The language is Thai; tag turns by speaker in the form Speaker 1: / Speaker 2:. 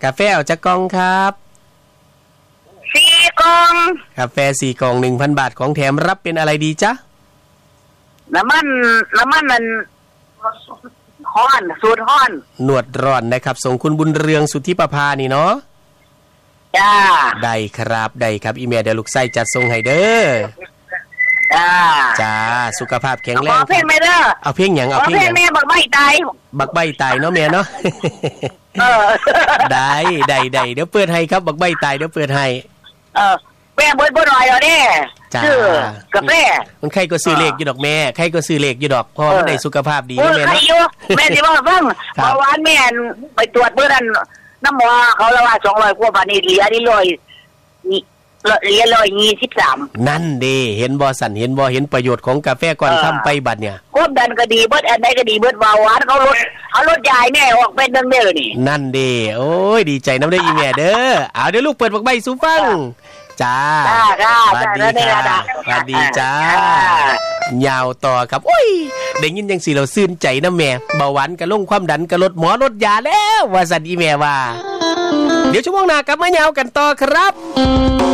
Speaker 1: กาแฟเอาจักกล่องครับ
Speaker 2: 4กล่อง
Speaker 1: กาแฟ4กล่อง 1,000 บาทของแถมรับเป็นอะไรดีจ๊ะ
Speaker 2: น้ำมันมันฮ้อนสูตรฮ้อน
Speaker 1: หนวดร้อนนะครับส่งคุณบุญเรืองสุทธิประภานี่เนาะ
Speaker 2: จ้า
Speaker 1: ได้ครับอีเมลเดี๋ยวลูกไส้จัดส่งให้เด้อจ้าสุขภาพแข็งแรง
Speaker 2: เอาเพลงไหมเด้อ
Speaker 1: เอาเพลงหยังเอาเพลง
Speaker 2: แม่บักใบตาย
Speaker 1: เนาะแม่เนาะได้เดี๋ยวเปิดให้ครับบักใบตายเดี๋ยวเปิดให้
Speaker 2: แม่เบิดบ่หน่อยแล้วเด้ซื้อกาแฟ
Speaker 1: มันใครก็ซื้อเลขอยู่ดอกแม่ใครก็ซื้อเลขอยู่ดอกเพราะมันได้สุขภาพดีนะแม่เนาะ
Speaker 2: แม่สิว่าฟังเมื่อวานแม่ไปตรวจเมื่อนั้นน้ำหมอเขาละว่า200กว่าบาทนี่เหลือนี่123
Speaker 1: นั่นเด้เห็นบ่สั่นเห็นบ่เห็นประโยชน์ของกาแฟก่อนค่ำไปบัดเนี่ย
Speaker 2: ความดันก็ดีเบิดอันใดก็ดีเบิดเบาหวานเขาลดยายแม่ออกเป็นเด้อนี่
Speaker 1: นั่นเด้โอ้ยดีใจน้ำได้อีแม่เด้อเอาเดี๋ยวลูกเปิดบักใบสู่ฟังจ้าสวัสดีจ้ายาวต่อครับโอ้ยได้ยินจังสิเราซื่นใจนะแม่เบาหวานก็ลงความดันก็ลดหมอลดยาแล้วว่าสั่นอีแม่ว่าเดี๋ยวชั่วโมงหน้ากลับมายาวกันต่อครับ